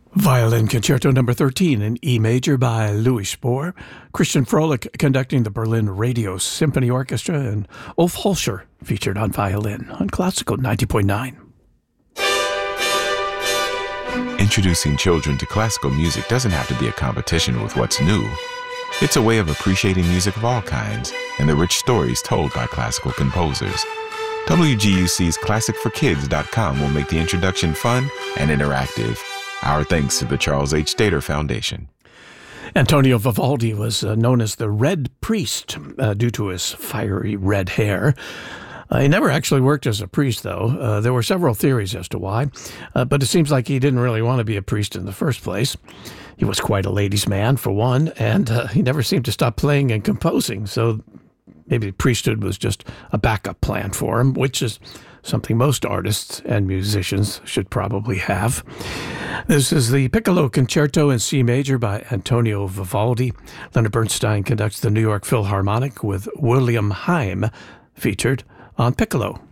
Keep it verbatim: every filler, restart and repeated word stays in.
Violin Concerto Number thirteen in E major by Louis Spohr, Christian Froelich conducting the Berlin Radio Symphony Orchestra, and Ulf Holscher featured on violin on Classical ninety point nine. Introducing children to classical music doesn't have to be a competition with what's new. It's a way of appreciating music of all kinds and the rich stories told by classical composers. W G U C's classic for kids dot com will make the introduction fun and interactive. Our thanks to the Charles H. Stater Foundation. Antonio Vivaldi was uh, known as the Red Priest uh, due to his fiery red hair. Uh, he never actually worked as a priest, though. Uh, there were several theories as to why, uh, but it seems like he didn't really want to be a priest in the first place. He was quite a ladies' man, for one, and uh, he never seemed to stop playing and composing, so maybe priesthood was just a backup plan for him, which is something most artists and musicians should probably have. This is the Piccolo Concerto in C major by Antonio Vivaldi. Leonard Bernstein conducts the New York Philharmonic with William Heim featured on piccolo.